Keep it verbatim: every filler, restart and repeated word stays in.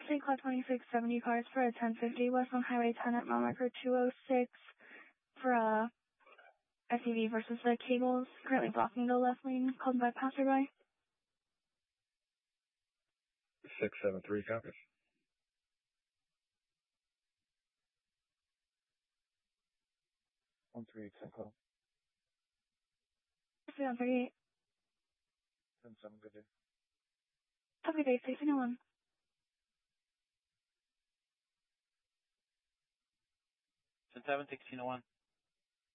State Cloud twenty-six seventy cars for a ten fifty West on Highway ten at mile marker two oh six for a S U V versus the cables, currently blocking the left lane, called by passerby. six seven three copies. one three eight Central. one thirty-eight. ten seven, good day. Have a good day, sixteen oh one. ten seven, sixteen oh one.